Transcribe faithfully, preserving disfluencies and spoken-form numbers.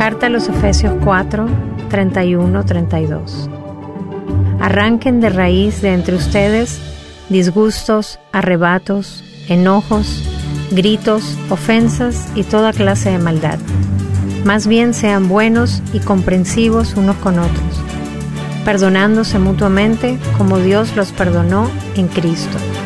Carta a los Efesios cuatro, treinta y uno, treinta y dos. Arranquen de raíz de entre ustedes disgustos, arrebatos, enojos, gritos, ofensas y toda clase de maldad. Más bien sean buenos y comprensivos unos con otros, perdonándose mutuamente como Dios los perdonó en Cristo.